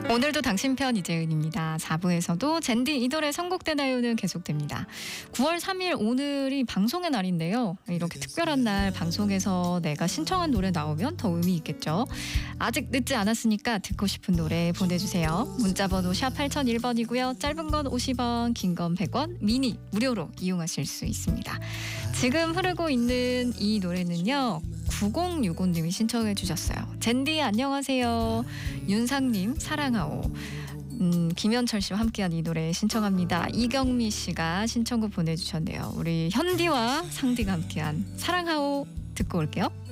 오늘도 당신 편 이재은입니다. 4부에서도 젠디 이 노래 선곡되나요는 계속됩니다. 9월 3일 오늘이 방송의 날인데요. 이렇게 특별한 날 방송에서 내가 신청한 노래 나오면 더 의미 있겠죠. 아직 늦지 않았으니까 듣고 싶은 노래 보내주세요. 문자번호 샵 8001번이고요. 짧은 건 50원, 긴 건 100원, 미니 무료로 이용하실 수 있습니다. 지금 흐르고 있는 이 노래는요. 9065님이 신청해 주셨어요. 젠디 안녕하세요. 윤상님 사랑하오. 김현철 씨와 함께한 이 노래 신청합니다. 이경미 씨가 신청곡 보내주셨네요. 우리 현디와 상디가 함께한 사랑하오 듣고 올게요.